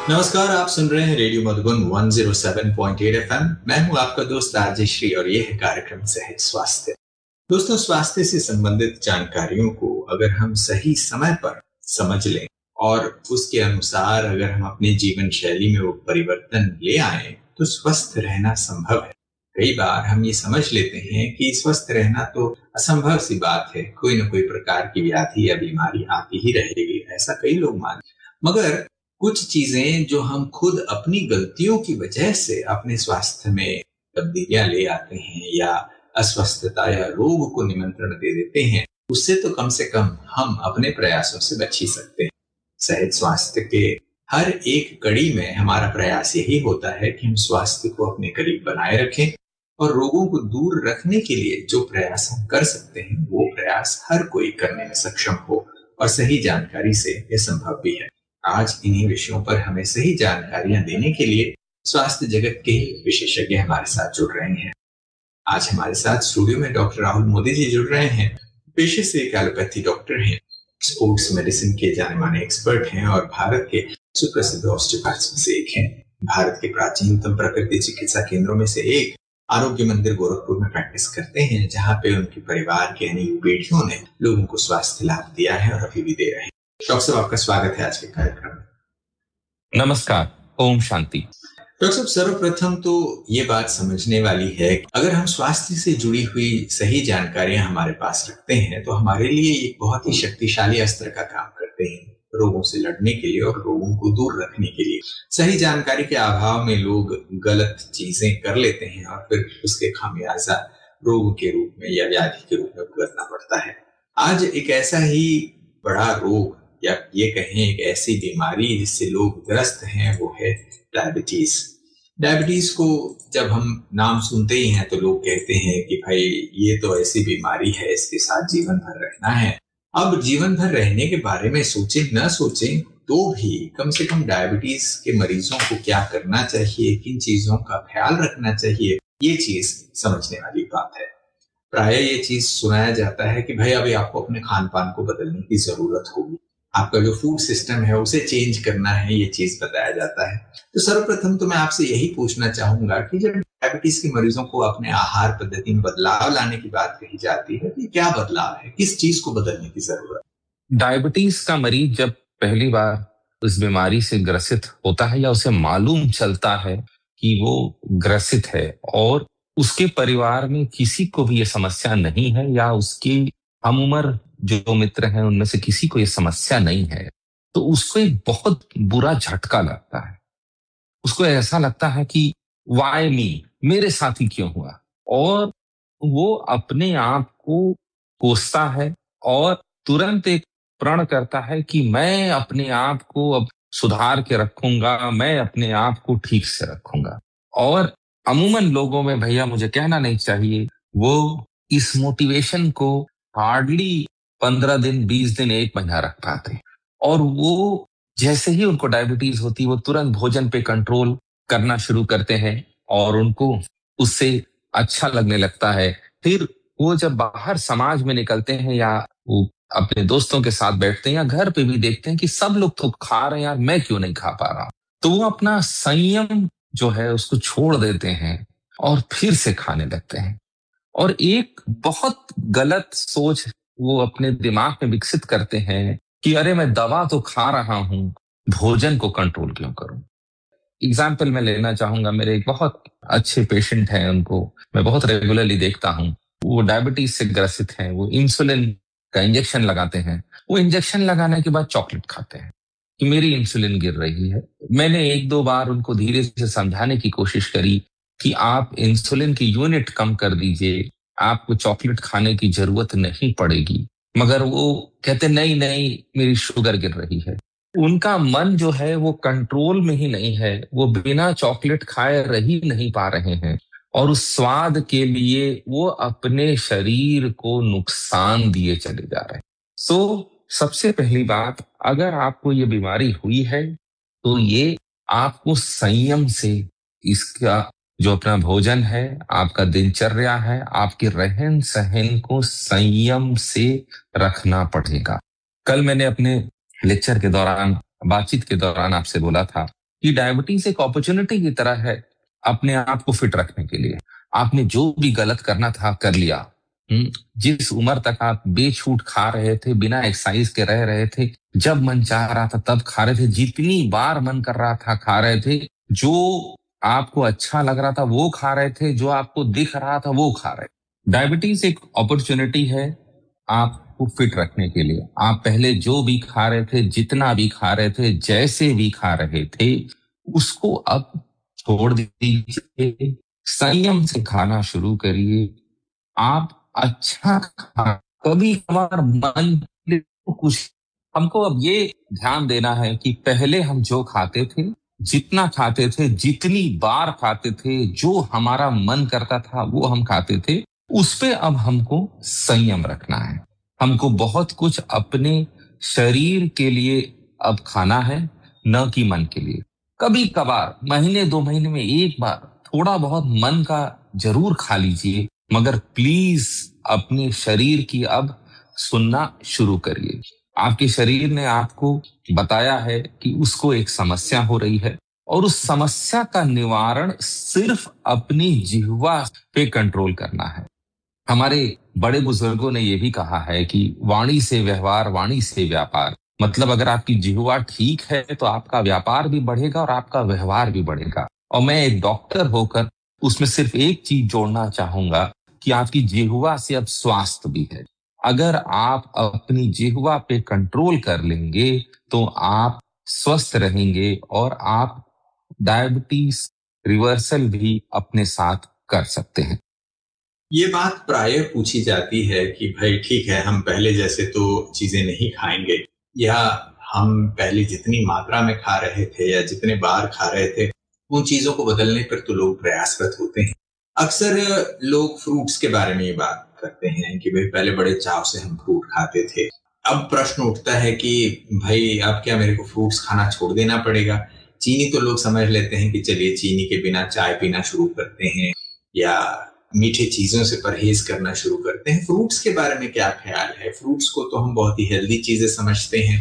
नमस्कार, आप सुन रहे हैं रेडियो मधुबन 107.8 एफएम। मैं हूं आपका दोस्त आरजे श्री और ये है कार्यक्रम सहज स्वास्थ्य। दोस्तों, स्वास्थ्य से संबंधित जानकारियों को अगर हम सही समय पर समझ लें और उसके अनुसार अगर हम अपनी जीवन शैली में वो परिवर्तन ले आए तो स्वस्थ रहना संभव है। कई बार हम ये समझ लेते हैं कि स्वस्थ रहना तो असंभव सी बात है, कोई ना कोई प्रकार की व्याधि या बीमारी आती ही रहेगी, ऐसा कई लोग मानते हैं। मगर कुछ चीजें जो हम खुद अपनी गलतियों की वजह से अपने स्वास्थ्य में तब्दीलियां ले आते हैं या अस्वस्थता या रोग को निमंत्रण दे देते हैं, उससे तो कम से कम हम अपने प्रयासों से बच ही सकते हैं। सहज स्वास्थ्य के हर एक कड़ी में हमारा प्रयास यही होता है कि हम स्वास्थ्य को अपने करीब बनाए रखें और रोगों को दूर रखने के लिए जो प्रयास हम कर सकते हैं वो प्रयास हर कोई करने में सक्षम हो, और सही जानकारी से यह संभव भी है। आज इन्हीं विषयों पर हमें सही जानकारियां देने के लिए स्वास्थ्य जगत के विशेषज्ञ हमारे साथ जुड़ रहे हैं। आज हमारे साथ स्टूडियो में डॉक्टर राहुल मोदी जी जुड़ रहे हैं। पेशे से एक एलोपैथी डॉक्टर हैं, स्पोर्ट्स मेडिसिन के जाने माने एक्सपर्ट हैं और भारत के सुप्रसिद्ध ऑस्टियोपैथ्स में से एक हैं। भारत के प्राचीनतम प्रकृति चिकित्सा केंद्रों में से एक आरोग्य मंदिर गोरखपुर में प्रैक्टिस करते हैं, जहां पे उनके परिवार के अनेक पीढ़ियों ने लोगों को स्वास्थ्य लाभ दिया है और अभी भी दे रहे हैं। डॉक्टर साहब, आपका स्वागत है आज के कार्यक्रम में। नमस्कार, ओम शांति। डॉक्टर साहब, सर्वप्रथम तो ये बात समझने वाली है कि अगर हम स्वास्थ्य से जुड़ी हुई सही जानकारियां हमारे पास रखते हैं तो हमारे लिए एक बहुत ही शक्तिशाली अस्त्र का काम करते हैं, रोगों से लड़ने के लिए और रोगों को दूर रखने के लिए। सही जानकारी के अभाव में लोग गलत चीजें कर लेते हैं और फिर उसके खामियाजा रोग के रूप में या व्याधि के रूप में भुगतना पड़ता है। आज एक ऐसा ही बड़ा रोग या ये कहें एक ऐसी बीमारी जिससे लोग ग्रस्त हैं वो है डायबिटीज। डायबिटीज को जब हम नाम सुनते ही हैं तो लोग कहते हैं कि भाई ये तो ऐसी बीमारी है, इसके साथ जीवन भर रहना है। अब जीवन भर रहने के बारे में सोचें न सोचें तो भी कम से कम डायबिटीज के मरीजों को क्या करना चाहिए, किन चीजों का ख्याल रखना चाहिए, ये चीज समझने वाली बात है। प्राय ये चीज सुनाया जाता है कि भाई अभी आपको अपने खान पान को बदलने की जरूरत होगी, आपका जो फूड सिस्टम है उसे चेंज करना है, ये चीज बताया जाता है। तो सर्वप्रथम तो मैं आपसे यही पूछना चाहूंगा कि जब डायबिटीज के मरीजों को अपने आहार पद्धति में बदलाव लाने की बात कही जाती है तो क्या बदलाव है, किस चीज को बदलने की जरूरत है? डायबिटीज का मरीज जब पहली बार इस बीमारी से ग्रसित होता है या उसे मालूम चलता है कि वो ग्रसित है और उसके परिवार में किसी को भी ये समस्या नहीं है या उसकी हम उम्र जो मित्र हैं उनमें से किसी को ये समस्या नहीं है, तो उसको एक बहुत बुरा झटका लगता है। उसको ऐसा लगता है कि वाई मी, मेरे साथ ही क्यों हुआ, और वो अपने आप को कोसता है और तुरंत एक प्रण करता है कि मैं अपने आप को अब सुधार के रखूंगा, मैं अपने आप को ठीक से रखूंगा। और अमूमन लोगों में, भैया मुझे कहना नहीं चाहिए, वो इस मोटिवेशन को हार्डली 15 दिन, 20 दिन, 1 महीना रख पाते। और वो जैसे ही उनको डायबिटीज होती वो तुरंत भोजन पे कंट्रोल करना शुरू करते हैं और उनको उससे अच्छा लगने लगता है। फिर वो जब बाहर समाज में निकलते हैं या वो अपने दोस्तों के साथ बैठते हैं या घर पे भी देखते हैं कि सब लोग तो खा रहे हैं, यार मैं क्यों नहीं खा पा रहा, तो वो अपना संयम जो है उसको छोड़ देते हैं और फिर से खाने लगते हैं। और एक बहुत गलत सोच वो अपने दिमाग में विकसित करते हैं कि अरे मैं दवा तो खा रहा हूं, भोजन को कंट्रोल क्यों करूं। एग्जाम्पल मैं लेना चाहूंगा, मेरे एक बहुत अच्छे पेशेंट हैं, उनको मैं बहुत रेगुलरली देखता हूं। वो डायबिटीज से ग्रसित हैं, वो इंसुलिन का इंजेक्शन लगाते हैं। वो इंजेक्शन लगाने के बाद चॉकलेट खाते हैं कि मेरी इंसुलिन गिर रही है। मैंने 1-2 बार उनको धीरे से समझाने की कोशिश करी कि आप इंसुलिन की यूनिट कम कर दीजिए, आपको चॉकलेट खाने की जरूरत नहीं पड़ेगी, मगर वो कहते नहीं नहीं मेरी शुगर गिर रही है। उनका मन जो है वो कंट्रोल में ही नहीं है, वो बिना चॉकलेट खाए रह ही नहीं पा रहे हैं और उस स्वाद के लिए वो अपने शरीर को नुकसान दिए चले जा रहे हैं। सो सबसे पहली बात, अगर आपको ये बीमारी हुई है तो ये आपको संयम से इसका जो अपना भोजन है, आपका दिनचर्या है, आपके रहन सहन को संयम से रखना पड़ेगा। कल मैंने अपने लेक्चर के दौरान, बातचीत के दौरान आपसे बोला था कि डायबिटीज एक अपॉर्चुनिटी की तरह है अपने आप को फिट रखने के लिए। आपने जो भी गलत करना था कर लिया। जिस उम्र तक आप बेछूट खा रहे थे, बिना एक्सरसाइज के रह रहे थे, जब मन चाह रहा था तब खा रहे थे, जितनी बार मन कर रहा था खा रहे थे, जो आपको अच्छा लग रहा था वो खा रहे थे, जो आपको दिख रहा था वो खा रहे थे। डायबिटीज एक अपॉर्चुनिटी है आपको फिट रखने के लिए। आप पहले जो भी खा रहे थे, जितना भी खा रहे थे, जैसे भी खा रहे थे, उसको अब छोड़ दीजिए, संयम से खाना शुरू करिए। आप अच्छा खा, कभी कभार मन कुछ, हमको अब ये ध्यान देना है कि पहले हम जो खाते थे, जितना खाते थे, जितनी बार खाते थे, जो हमारा मन करता था वो हम खाते थे, उस पे अब हमको संयम रखना है। हमको बहुत कुछ अपने शरीर के लिए अब खाना है, न कि मन के लिए। कभी कभार महीने 2 महीने में एक बार थोड़ा बहुत मन का जरूर खा लीजिए, मगर प्लीज अपने शरीर की अब सुनना शुरू करिए। आपके शरीर ने आपको बताया है कि उसको एक समस्या हो रही है, और उस समस्या का निवारण सिर्फ अपनी जिह्वा पे कंट्रोल करना है। हमारे बड़े बुजुर्गों ने यह भी कहा है कि वाणी से व्यवहार, वाणी से व्यापार। मतलब अगर आपकी जिह्वा ठीक है तो आपका व्यापार भी बढ़ेगा और आपका व्यवहार भी बढ़ेगा। और मैं एक डॉक्टर होकर उसमें सिर्फ एक चीज जोड़ना चाहूंगा कि आपकी जिह्वा से अब स्वास्थ्य भी है। अगर आप अपनी जिह्वा पे कंट्रोल कर लेंगे तो आप स्वस्थ रहेंगे और आप डायबिटीज रिवर्सल भी अपने साथ कर सकते हैं। ये बात प्रायः पूछी जाती है कि भाई ठीक है, हम पहले जैसे तो चीजें नहीं खाएंगे, या हम पहले जितनी मात्रा में खा रहे थे या जितने बार खा रहे थे उन चीजों को बदलने पर तो लोग प्रयासरत होते हैं। अक्सर लोग फ्रूट्स के बारे में ये बात करते हैं कि भाई पहले बड़े चाव से हम फ्रूट खाते थे। अब प्रश्न उठता है कि भाई अब क्या मेरे को फ्रूट्स खाना छोड़ देना पड़ेगा? चीनी तो लोग समझ लेते हैं कि चलिए चीनी के बिना चाय पीना शुरू करते हैं, या मीठे चीजों से परहेज करना शुरू करते हैं। फ्रूट्स के बारे में क्या ख्याल है? फ्रूट्स को तो हम बहुत ही हेल्दी चीजें समझते हैं।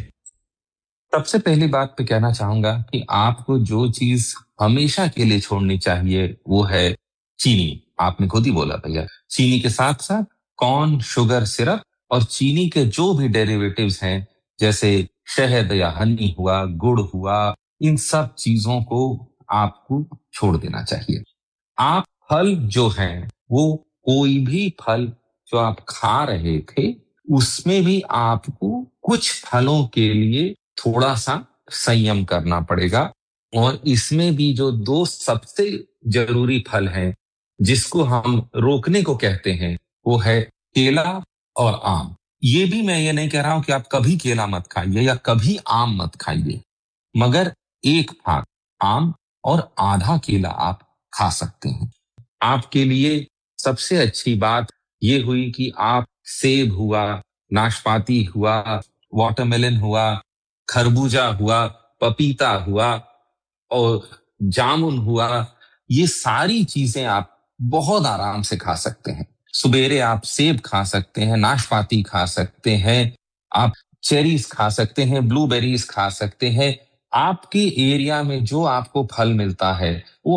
सबसे पहली बात पे कहना चाहूंगा कि आपको जो चीज हमेशा के लिए छोड़नी चाहिए वो है चीनी। आपने खुद ही बोला भैया, चीनी के साथ साथ कॉर्न, शुगर सिरप और चीनी के जो भी डेरिवेटिव्स हैं, जैसे शहद या हनी हुआ, गुड़ हुआ, इन सब चीजों को आपको छोड़ देना चाहिए। आप फल जो हैं, वो कोई भी फल जो आप खा रहे थे, उसमें भी आपको कुछ फलों के लिए थोड़ा सा संयम करना पड़ेगा। और इसमें भी जो 2 सबसे जरूरी फल हैं, जिसको हम रोकने को कहते हैं, वो है केला और आम। ये भी मैं ये नहीं कह रहा हूं कि आप कभी केला मत खाइए या कभी आम मत खाइए, मगर एक भाग आम और आधा केला आप खा सकते हैं। आपके लिए सबसे अच्छी बात ये हुई कि आप सेब हुआ, नाशपाती हुआ, वाटरमेलन हुआ, खरबूजा हुआ, पपीता हुआ और जामुन हुआ, ये सारी चीजें आप बहुत आराम से खा सकते हैं। सुबेरे आप सेब खा सकते हैं, नाशपाती खा सकते हैं, आप चेरीज खा सकते हैं, ब्लूबेरीज खा सकते हैं। आपके एरिया में जो आपको फल मिलता है वो